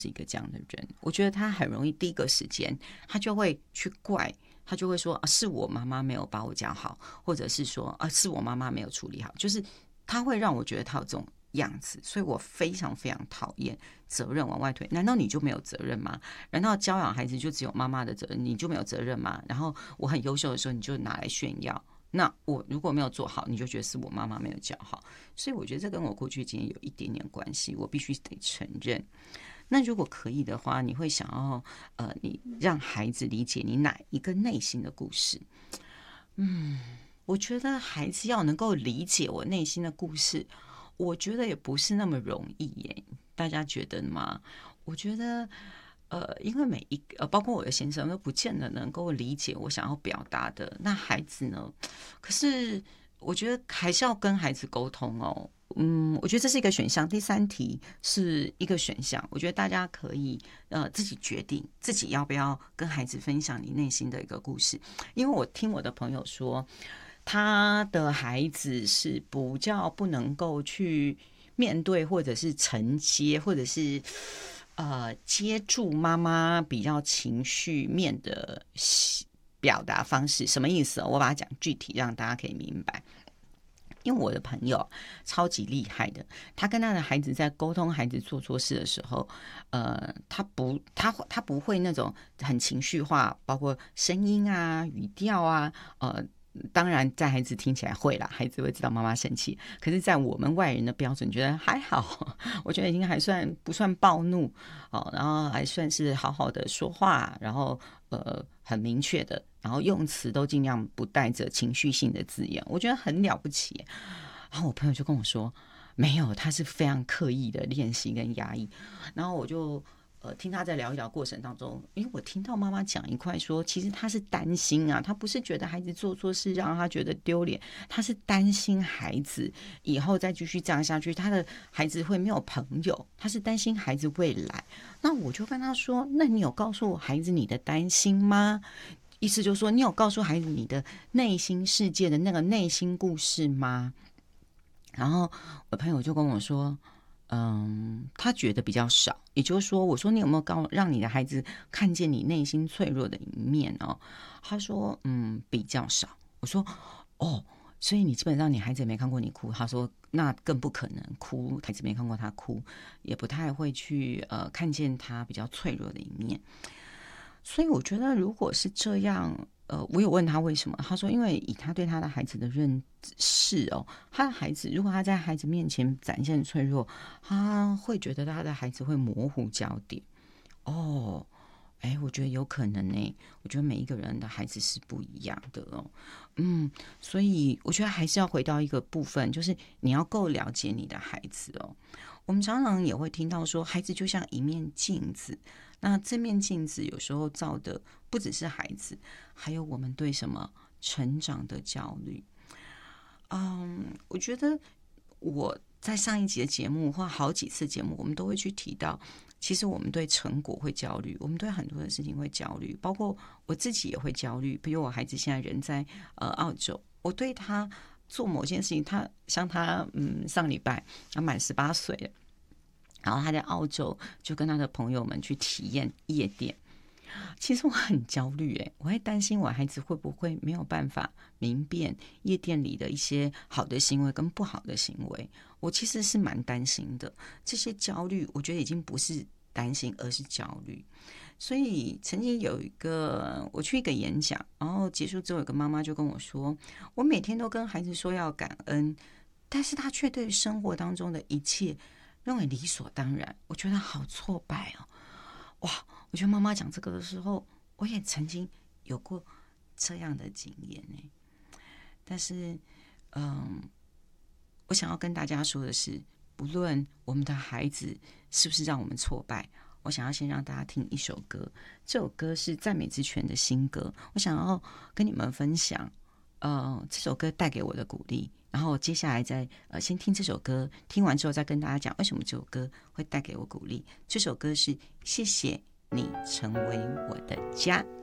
是一个这样的人，我觉得他很容易第一个时间他就会去怪，他就会说啊，是我妈妈没有把我教好，或者是说啊，是我妈妈没有处理好，就是他会让我觉得他有这种样子，所以我非常非常讨厌责任往外推。难道你就没有责任吗？难道教养孩子就只有妈妈的责任，你就没有责任吗？然后我很优秀的时候，你就拿来炫耀。那我如果没有做好，你就觉得是我妈妈没有教好，所以我觉得这跟我过去经验有一点点关系，我必须得承认。那如果可以的话，你会想要你让孩子理解你哪一个内心的故事？我觉得孩子要能够理解我内心的故事，我觉得也不是那么容易耶。大家觉得吗？我觉得，因为每一个包括我的先生都不见得能够理解我想要表达的。那孩子呢？可是我觉得还是要跟孩子沟通哦。我觉得这是一个选项。第三题是一个选项，我觉得大家可以自己决定自己要不要跟孩子分享你内心的一个故事。因为我听我的朋友说，他的孩子是比较不能够去面对，或者是承接，或者是接住妈妈比较情绪面的表达方式。什么意思？我把它讲具体，让大家可以明白。因为我的朋友超级厉害的，他跟他的孩子在沟通孩子做错事的时候，他不会那种很情绪化，包括声音啊、语调啊，当然在孩子听起来会啦，孩子会知道妈妈生气，可是在我们外人的标准觉得还好，我觉得已经还算不算暴怒哦，然后还算是好好的说话，然后很明确的，然后用词都尽量不带着情绪性的字眼，我觉得很了不起。然后我朋友就跟我说，没有，他是非常刻意的练习跟压抑。然后我就听他在聊一聊过程当中，因为我听到妈妈讲一块说，其实他是担心啊，他不是觉得孩子做错事让他觉得丢脸，他是担心孩子以后再继续这样下去，他的孩子会没有朋友，他是担心孩子未来。那我就跟他说，那你有告诉孩子你的担心吗？意思就是说，你有告诉孩子你的内心世界的那个内心故事吗？然后我朋友就跟我说，他觉得比较少。也就是说，我说你有没有让你的孩子看见你内心脆弱的一面哦？他说，比较少。我说，哦，所以你基本上你孩子也没看过你哭。他说，那更不可能哭，孩子没看过他哭，也不太会去看见他比较脆弱的一面。所以我觉得，如果是这样，我有问他为什么，他说，因为以他对他的孩子的认识哦，他的孩子如果他在孩子面前展现脆弱，他会觉得他的孩子会模糊焦点。哦，哎，我觉得有可能呢。我觉得每一个人的孩子是不一样的哦。所以我觉得还是要回到一个部分，就是你要够了解你的孩子哦。我们常常也会听到说，孩子就像一面镜子，那这面镜子有时候照的不只是孩子，还有我们对什么成长的焦虑。我觉得我在上一集的节目或好几次节目，我们都会去提到，其实我们对成果会焦虑，我们对很多的事情会焦虑，包括我自己也会焦虑。比如我孩子现在人在澳洲，我对他做某件事情，他像他上礼拜他满18岁了，然后他在澳洲就跟他的朋友们去体验夜店。其实我很焦虑我会担心我孩子会不会没有办法明辨夜店里的一些好的行为跟不好的行为，我其实是蛮担心的。这些焦虑我觉得已经不是担心，而是焦虑。所以曾经有一个我去一个演讲，然后结束之后有个妈妈就跟我说，我每天都跟孩子说要感恩，但是他却对生活当中的一切认为理所当然，我觉得好挫败哦。哇，我觉得妈妈讲这个的时候，我也曾经有过这样的经验呢。但是，我想要跟大家说的是，不论我们的孩子是不是让我们挫败，我想要先让大家听一首歌。这首歌是赞美之泉的新歌，我想要跟你们分享，这首歌带给我的鼓励。然后接下来再先听这首歌，听完之后再跟大家讲为什么这首歌会带给我鼓励。这首歌是谢谢你成为我的家。